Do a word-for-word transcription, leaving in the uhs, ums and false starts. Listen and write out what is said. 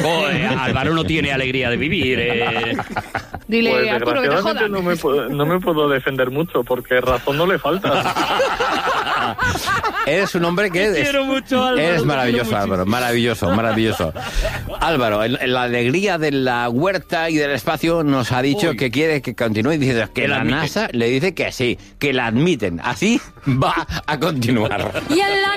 tampoco, eh, Álvaro no tiene alegría de vivir. Eh. Dile, Pues Arturo, que te desgraciadamente jodan. no me, puedo, no me puedo defender mucho porque razón no le falta. Eres un hombre que... Te es, quiero mucho, Álvaro, eres te maravilloso, quiero Álvaro, maravilloso, maravilloso. Álvaro, en, en la alegría de la huerta y del espacio nos ha dicho Uy. que quiere que continúe diciendo que Que la la admite. NASA le dice que sí, que la admiten. Así va a continuar. Y en la